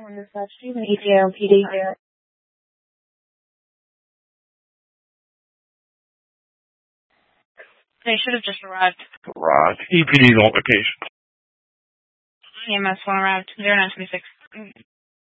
911 dispatch. Do you have an ETA on PD here? They should have just arrived. Garage. EPD's on location. EMS 1 arrived. 0926.